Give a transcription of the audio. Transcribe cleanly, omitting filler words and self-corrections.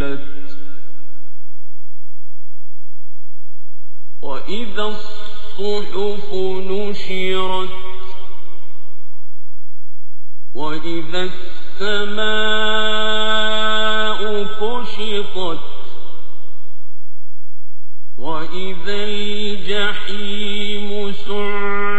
سجلت وإذا الصحف نشرت وإذا السماء كشطت وإذا الجحيم سعرت